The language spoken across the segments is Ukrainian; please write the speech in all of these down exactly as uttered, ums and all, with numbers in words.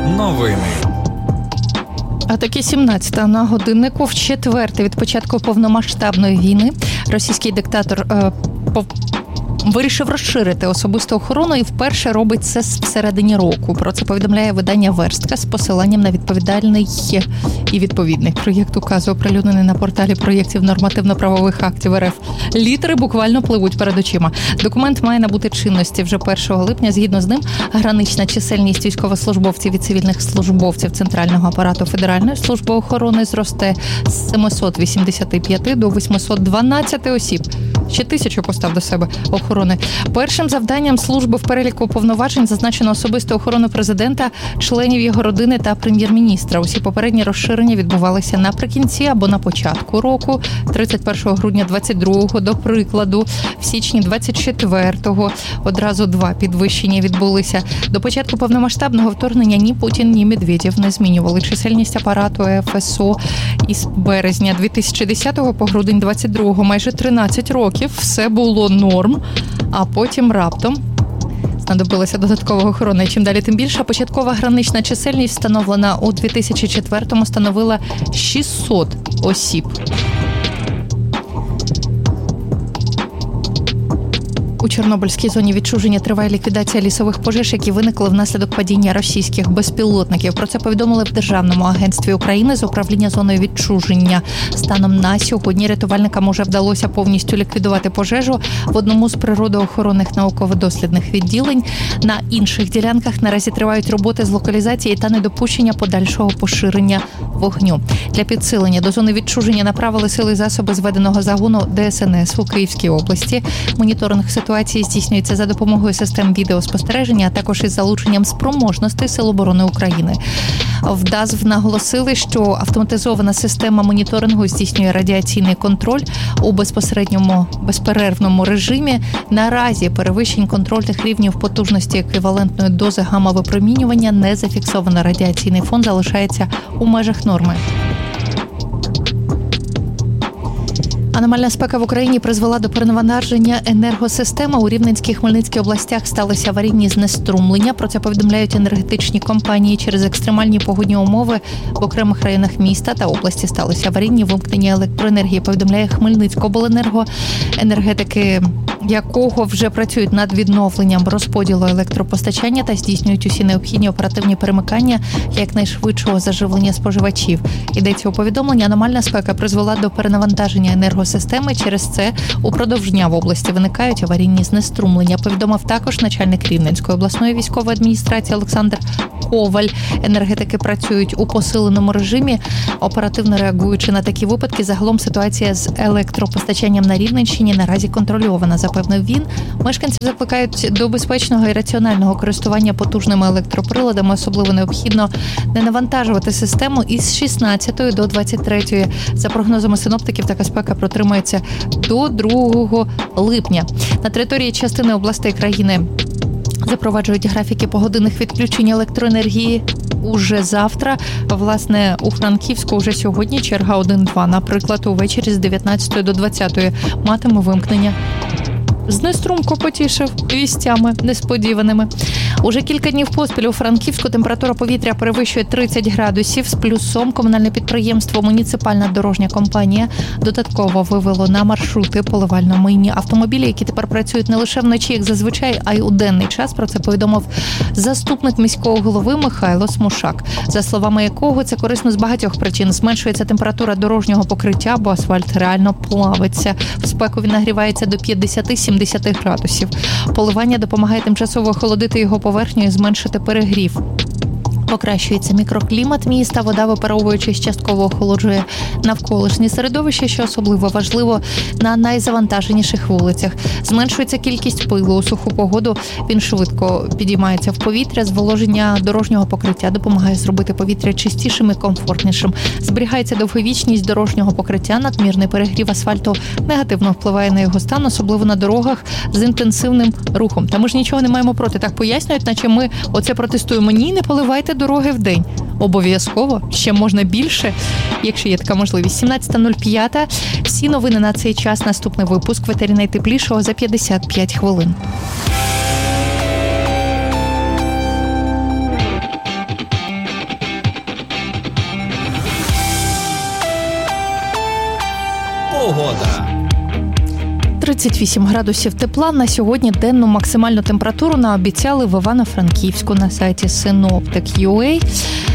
Новини. А таки сімнадцята на годиннику. В четверте від початку повномасштабної війни російський диктатор е, по... вирішив розширити особисту охорону і вперше робить це всередині року. Про це повідомляє видання «Верстка» з посиланням на відповідальний і відповідний проєкт указу, оприлюднений на порталі проєктів нормативно-правових актів РФ. Літери буквально пливуть перед очима. Документ має набути чинності вже першого липня. Згідно з ним, гранична чисельність військовослужбовців і цивільних службовців Центрального апарату Федеральної служби охорони зросте з сімсот вісімдесят п'ять до вісімсот дванадцять осіб. Ще тисячу постав до себе охорони. Першим завданням служби в переліку повноважень зазначено особисту охорону президента, членів його родини та прем'єр-міністра. Усі попередні розширення відбувалися наприкінці або на початку року, тридцять першого грудня двадцять другого, до прикладу, в січні двадцять четвертого. Одразу два підвищення відбулися. До початку повномасштабного вторгнення ні Путін, ні Медведєв не змінювали чисельність апарату ФСО із березня дві тисячі десятого по грудень двадцять другого. Майже тринадцять років все було норм, а потім раптом знадобилася додаткова охорона. І чим далі, тим більше. Початкова гранична чисельність, встановлена у дві тисячі четвертому, становила шістсот осіб. У Чорнобильській зоні відчуження триває ліквідація лісових пожеж, які виникли внаслідок падіння російських безпілотників. Про це повідомили в Державному агентстві України з управління зоною відчуження. Станом на сьогодні рятувальникам уже вдалося повністю ліквідувати пожежу в одному з природоохоронних науково-дослідних відділень. На інших ділянках наразі тривають роботи з локалізації та недопущення подальшого поширення вогню. Для підсилення до зони відчуження направили сили засоби зведеного загону Де Ес Ен Ес у Київській області. Моніторинг ситуації здійснюється за допомогою систем відеоспостереження, а також із залученням спроможностей Сил оборони України. В ДАЗВ наголосили, що автоматизована система моніторингу здійснює радіаційний контроль у безпосередньому безперервному режимі. Наразі перевищень контрольних рівнів потужності еквівалентної дози гамма-випромінювання не зафіксовано. Радіаційний фон залишається у межах норми. Аномальна спека в Україні призвела до перенавантаження енергосистеми. У Рівненській і Хмельницькій областях сталися аварійні знеструмлення. Про це повідомляють енергетичні компанії. Через екстремальні погодні умови в окремих районах міста та області сталися аварійні вимкнення електроенергії, повідомляє Хмельницькобленерго. Енергетики якого вже працюють над відновленням розподілу електропостачання та здійснюють усі необхідні оперативні перемикання якнайшвидшого заживлення споживачів. Йдеться у повідомленні, аномальна спека призвела до перенавантаження енергосистеми. Через це упродовж дня в області виникають аварійні знеструмлення. Повідомив також начальник Рівненської обласної військової адміністрації Олександр Коваль. Енергетики працюють у посиленому режимі, оперативно реагуючи на такі випадки. Загалом ситуація з електропостачанням на Рівненщині наразі контрольована, запевнив він. Мешканців закликають до безпечного і раціонального користування потужними електроприладами. Особливо необхідно не навантажувати систему із шістнадцятої до двадцять третьої. За прогнозами синоптиків, така спека протримається до другого липня. На території частини областей країни запроваджують графіки погодинних відключень електроенергії уже завтра. Власне, у Франківську вже сьогодні черга один-два. Наприклад, увечері з дев'ятнадцятої до двадцятої матиме вимкнення. Знеструмко потішив вістями несподіваними. Уже кілька днів поспіль у Франківську температура повітря перевищує тридцять градусів з плюсом. Комунальне підприємство «Муніципальна дорожня компанія» додатково вивело на маршрути поливально-мийні автомобілі, які тепер працюють не лише вночі, як зазвичай, а й у денний час. Про це повідомив заступник міського голови Михайло Смушак, за словами якого це корисно з багатьох причин. Зменшується температура дорожнього покриття, бо асфальт реально плавиться. В спеку він нагрівається до п'ятдесят-сімдесят градусів. Поливання допомагає тимчасово охолодити його поверхню і зменшити перегрів. Покращується мікроклімат міста, вода, випаровуючись, частково охолоджує навколишнє середовище, що особливо важливо на найзавантаженіших вулицях. Зменшується кількість пилу у суху погоду, він швидко підіймається в повітря. Зволоження дорожнього покриття допомагає зробити повітря чистішим і комфортнішим. Зберігається довговічність дорожнього покриття, надмірний перегрів асфальту негативно впливає на його стан, особливо на дорогах з інтенсивним рухом. Та ми ж нічого не маємо проти. Так пояснюють, наче ми оце протестуємо. Ні, не поливайте дороги в день. Обов'язково, ще можна більше, якщо є така можливість. сімнадцята нуль п'ять. Всі новини на цей час. Наступний випуск в етері найтеплішого за п'ятдесят п'ять хвилин. тридцять вісім градусів тепла. На сьогодні денну максимальну температуру наобіцяли в Івано-Франківську на сайті синоптик крапка ю а.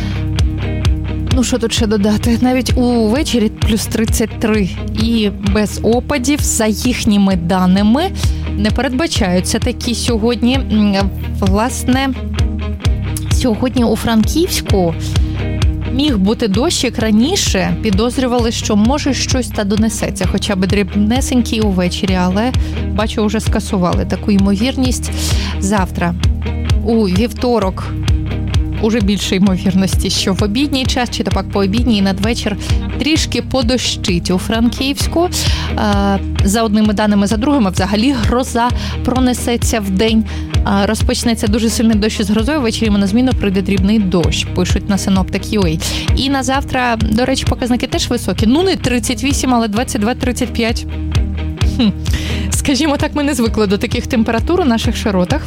Ну, що тут ще додати? Навіть увечері плюс тридцять три. І без опадів, за їхніми даними, не передбачаються такі сьогодні. Власне, сьогодні у Франківську міг бути дощик раніше, підозрювали, що може щось та донесеться, хоча б дрібнесенький увечері, але, бачу, вже скасували таку ймовірність. Завтра, у вівторок, уже більше ймовірності, що в обідній час, чи то пак по обідній і надвечір трішки подощить у Франківську. За одними даними, за другими, взагалі гроза пронесеться в день. Розпочнеться дуже сильний дощ із грозою, ввечері на зміну прийде дрібний дощ, пишуть на синоптик крапка ю а. І на завтра, до речі, показники теж високі. Ну, не тридцять вісім, але двадцять два тридцять п'ять. Хм. Скажімо так, ми не звикли до таких температур у наших широтах.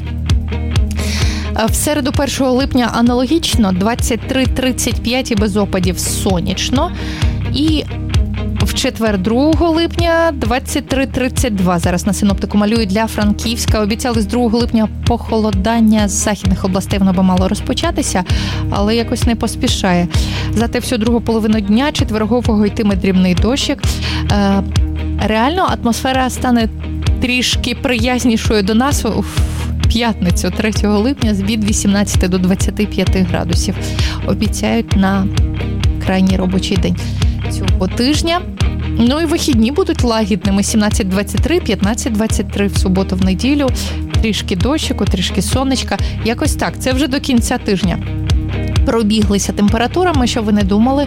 В середу першого липня аналогічно двадцять три тридцять п'ять і без опадів сонячно. І в четвер другого липня двадцять три тридцять два. Зараз на синоптику малюють для Франківська. Обіцяли з другого липня похолодання з західних областей, воно би мало розпочатися, але якось не поспішає. Зате всю другу половину дня четвергового йтиме дрібний дощик. Реально атмосфера стане трішки приязнішою до нас у п'ятницю третього липня від вісімнадцяти до двадцяти п'яти градусів. Обіцяють на крайній робочий день цього тижня. Ну і вихідні будуть лагідними. сімнадцять двадцять три, п'ятнадцять двадцять три в суботу, в неділю. Трішки дощику, трішки сонечка. Якось так. Це вже до кінця тижня. Пробіглися температурами, щоб ви не думали,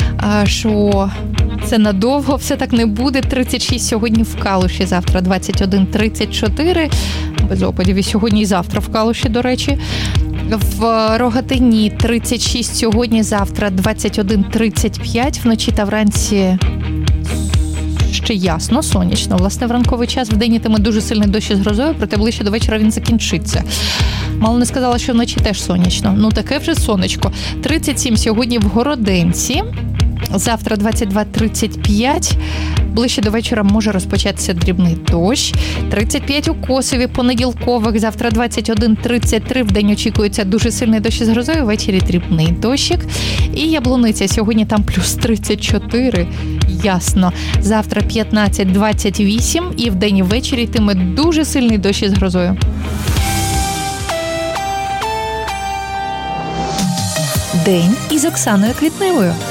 що це надовго, все так не буде. тридцять шість сьогодні в Калуші, завтра двадцять один тридцять чотири. Без опадів і сьогодні, і завтра в Калуші, до речі. В Рогатині тридцять шість сьогодні, завтра двадцять один тридцять п'ять. Вночі та вранці ще ясно, сонячно. Власне, в ранковий час вдень йтиме дуже сильний дощ із грозою, проте ближче до вечора він закінчиться. Мало не сказала, що вночі теж сонячно. Ну, таке вже сонечко. тридцять сім сьогодні в Городенці. Завтра двадцять два тридцять п'ять. Ближче до вечора може розпочатися дрібний дощ. тридцять п'ять у Косові, понеділкових. Завтра двадцять один тридцять три. Вдень очікується дуже сильний дощ із грозою. Ввечері дрібний дощик. І Яблуниця. Сьогодні там плюс тридцять чотири. Ясно. Завтра п'ятнадцять двадцять вісім. І вдень і ввечері йтиме дуже сильний дощ із грозою. День із Оксаною Квітневою.